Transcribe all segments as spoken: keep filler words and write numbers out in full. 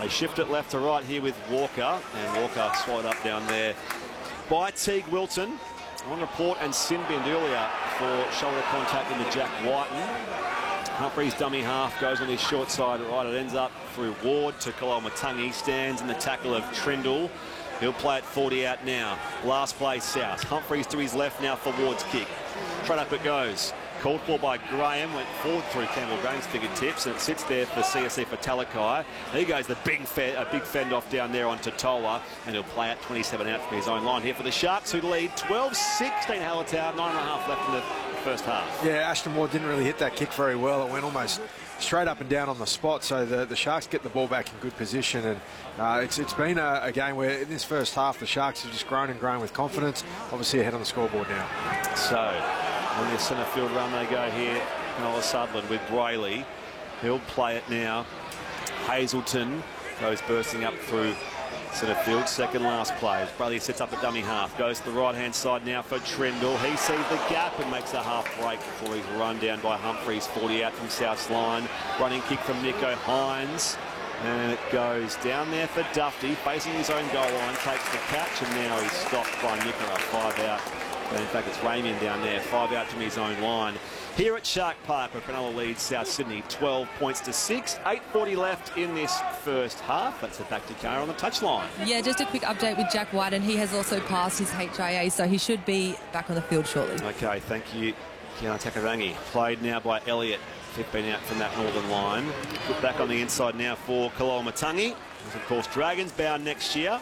They shift it left to right here with Walker, and Walker swallowed up down there by Teague Wilton. On report and sin binned earlier for shoulder contact into Jack Whiten. Humphreys dummy half goes on his short side right. It ends up through Ward to Koloamatangi. Stands in the tackle of Trindle. He'll play it forty out now. Last play South. Humphreys to his left now for Ward's kick. Straight up it goes. Called for by Graham, went forward through Campbell Graham's fingertips, and it sits there for C S E for Talakai. There goes the big fend, a big fend off down there on Totola, and he'll play it twenty-seven out from his own line here for the Sharks, who lead twelve sixteen Hallertau, nine and a half left in the first half. Yeah, Ashton Ward didn't really hit that kick very well. It went almost straight up and down on the spot, so the, the Sharks get the ball back in good position, and uh, it's, it's been a, a game where in this first half the Sharks have just grown and grown with confidence, obviously ahead on the scoreboard now. So, on the centre field run they go here, Noah Sutherland with Brayley. He'll play it now. Hazelton goes bursting up through centre field, second last play. Brayley sets up a dummy half, goes to the right-hand side now for Trindle. He sees the gap and makes a half break before he's run down by Humphreys, forty out from South's line. Running kick from Nicho Hines. And it goes down there for Dufty, facing his own goal line, takes the catch, and now he's stopped by Nichola, five out. But in fact, it's Ramian down there, five out from his own line. Here at Shark Park, where Cronulla leads South Sydney, twelve points to six. eight forty left in this first half. Let's head back to Kara on the touchline. Yeah, just a quick update with Jack White, and he has also passed his H I A, so he should be back on the field shortly. Okay, thank you, Kiana Takarangi. Played now by Elliott, fifteen out from that northern line. Put back on the inside now for Koloamatangi. As of course, Dragons bound next year.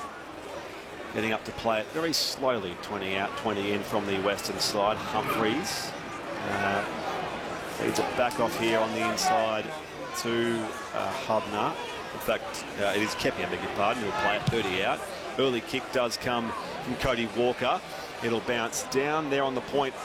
Getting up to play it very slowly, twenty out, twenty in from the western side. Humphreys uh, feeds it back off here on the inside to uh, Hubner. In fact, uh, it is Kepi, I beg your pardon, who'll play it thirty out. Early kick does come from Cody Walker. It'll bounce down there on the point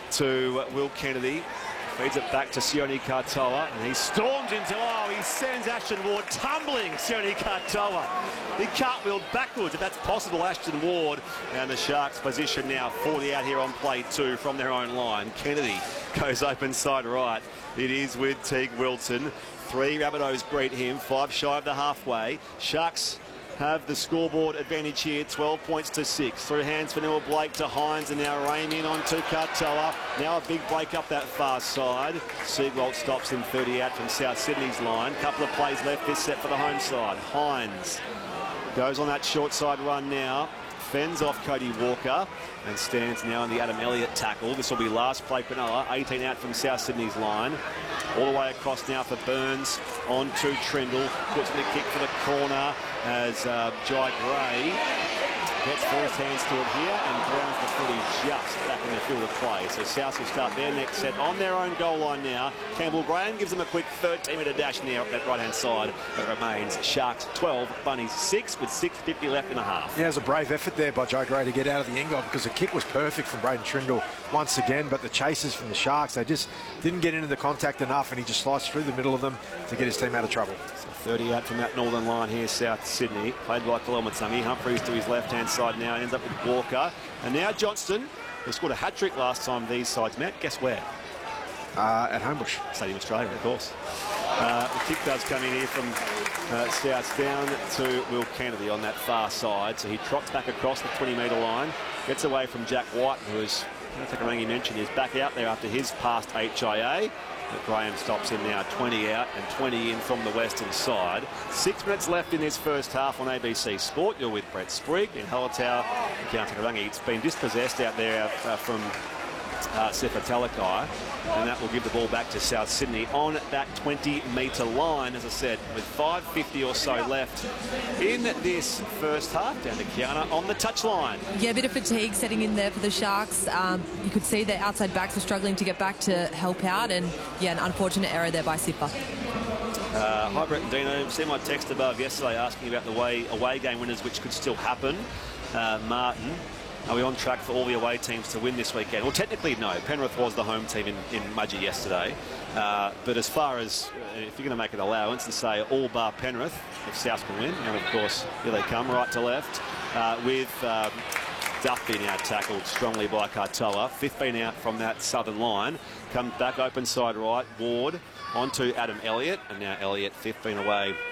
to Will Kennedy. Feeds it back to Sione Katoa, and he storms into, oh, he sends Ashton Ward tumbling, Sione Katoa. He cartwheeled backwards, if that's possible, Ashton Ward. And the Sharks position now, forty out here on play two from their own line. Kennedy goes open side right. It is with Teague Wilton. Three Rabbitohs greet him, five shy of the halfway. Sharks have the scoreboard advantage here, twelve points to six. Through hands for Noah Blake to Hines, and now Ramian on to Katoa. Now a big break up that far side. Seagwalt stops him thirty out from South Sydney's line. Couple of plays left this set for the home side. Hines goes on that short side run now. Fends off Cody Walker and stands now in the Adam Elliott tackle. This will be last play Cronulla, eighteen out from South Sydney's line. All the way across now for Burns on to Trindle. Puts in the kick for the corner as uh, Jai Gray gets first hands to it here and grounds the footy just back in the field of play. So South will start their next set on their own goal line now. Campbell Graham gives them a quick thirteen metre dash now up that right-hand side. It remains Sharks twelve, Bunnies six with six fifty left in a half. Yeah, it was a brave effort there by Joe Gray to get out of the end goal, because the kick was perfect from Braden Trindle once again, but the chasers from the Sharks, they just didn't get into the contact enough, and he just sliced through the middle of them to get his team out of trouble. So thirty out from that northern line here, South Sydney. Played by Koloamatangi. Humphreys to his left-hand side now, ends up with Walker. And now Johnston, who scored a hat-trick last time these sides met. Guess where? Uh, at Homebush. Stadium Australia, of course. Uh, the kick does come in here from uh, South down to Will Kennedy on that far side. So he trots back across the twenty metre line, gets away from Jack White, who is, I think he mentioned, is back out there after his past H I A. But Graham stops him now, twenty out and twenty in from the western side. Six minutes left in this first half on A B C Sport. You're with Brett Sprigg in Hallertau, County Karangi. It's been dispossessed out there uh, from uh, Sefa Talakai, and that will give the ball back to South Sydney on that twenty metre line, as I said, with five fifty or so left in this first half. Down to Kiana on the touchline. Yeah, a bit of fatigue setting in there for the Sharks. Um, you could see their outside backs were struggling to get back to help out, and yeah, an unfortunate error there by Sifa. Uh, hi Brett and Dino, see my text above yesterday asking about the way away game winners, which could still happen. Uh, Martin, are we on track for all the away teams to win this weekend? Well, technically no. Penrith was the home team in, in Mudgee yesterday. Uh, but as far as, uh, if you're going to make an allowance and say all bar Penrith, if South can win, and of course, here they come, right to left, uh, with um, Duffy now tackled strongly by Katoa. fifteen out from that southern line. Comes back open side right, Ward onto Adam Elliott, and now Elliott fifteen away